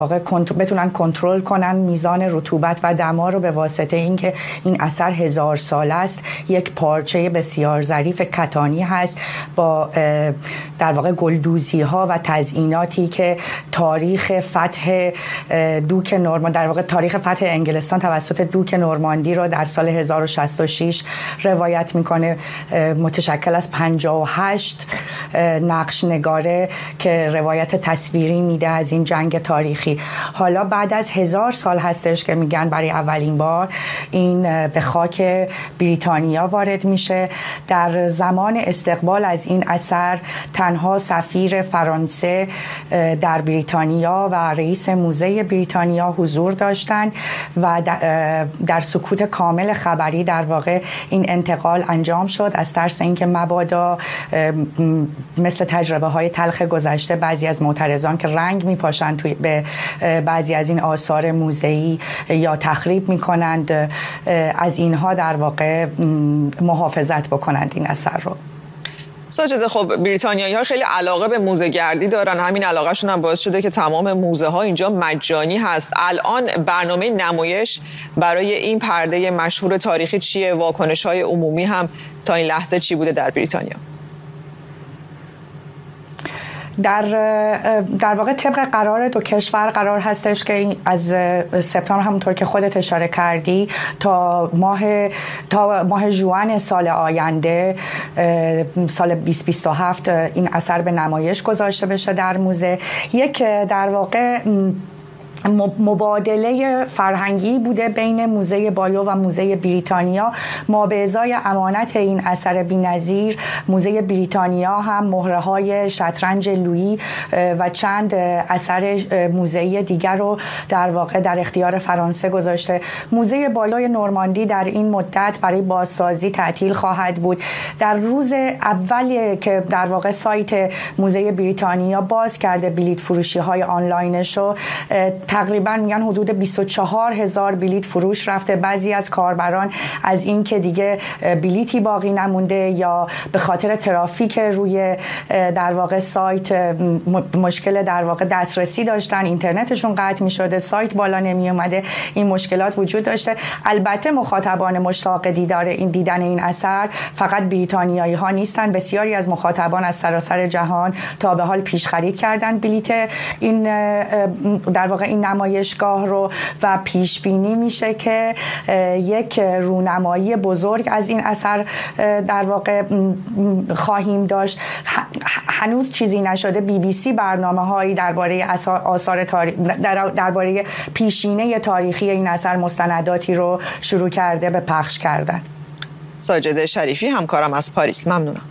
بتونن کنترل کنن میزان رطوبت و دما رو به واسطه اینکه این اثر 1000 ساله است. یک پارچه بسیار ظریف کتانی هست با در واقع گلدوزی ها و تزییناتی که تاریخ فتح دوک نورماندی، در واقع تاریخ فتح انگلستان توسط دوک نورماندی رو در سال 1066 روایت میکنه. متشکل از 58 نقش نگاره که روایت تصویری میده از این جنگ تاریخی. حالا بعد از 1000 سال هستش که میگن برای اولین بار این به خاک بریتانیا وارد میشه. در زمان استقبال از این اثر تنها سفیر فرانسه در بریتانیا و رئیس موزه بریتانیا حضور داشتن و در سکوت کامل خبری در واقع این انتقال انجام شد، از ترس اینکه مبادا مثل تجربه های تلخ گذشته بعضی از معترضان که رنگ میپاشن توی به بعضی از این آثار موزه‌ای یا تخریب میکنند، از اینها در واقع محافظت بکنند این اثر رو. ساجده، خب بریتانیایی‌ها خیلی علاقه به موزه گردی دارن، همین علاقهشون هم باعث شده که تمام موزه ها اینجا مجانی هست. الان برنامه نمایش برای این پرده مشهور تاریخی چیه؟ واکنش های عمومی هم تا این لحظه چی بوده در بریتانیا؟ در واقع طبق قرار دو کشور قرار هستش که از سپتامبر، همونطور که خودت اشاره کردی، تا ماه ژوئن سال آینده، سال 2027، این اثر به نمایش گذاشته بشه در موزه. یک در واقع مبادله فرهنگی بوده بین موزه بایو و موزه بریتانیا. ما به ازای امانت این اثر بی‌نظیر، موزه بریتانیا هم مهره‌های شطرنج لویی و چند اثر موزه‌ای دیگر رو در واقع در اختیار فرانسه گذاشته. موزه بایو نورماندی در این مدت برای بازسازی تعطیل خواهد بود. در روز اولی که در واقع سایت موزه بریتانیا باز کرده بلیط فروشی‌های آنلاینش رو، تقریبا میگن حدود 24,000 بلیط فروش رفته. بعضی از کاربران از این که دیگه بلیطی باقی نمونده یا به خاطر ترافیک روی در واقع سایت مشکل در واقع دسترسی داشتن، اینترنتشون قطع میشده، سایت بالا نمی اومده، این مشکلات وجود داشته. البته مخاطبان مشتاق دیدن این اثر فقط بریتانیایی ها نیستن. بسیاری از مخاطبان از سراسر جهان تا به حال پیش خرید کردن بلیط این در واقع این نمایشگاه رو و پیش بینی میشه که یک رونمایی بزرگ از این اثر در واقع خواهیم داشت. هنوز چیزی نشده. BBC برنامه‌هایی درباره آثار درباره پیشینه تاریخی این اثر مستنداتی رو شروع کرده به پخش کردن. ساجده شریفی، همکارم از پاریس، ممنونم.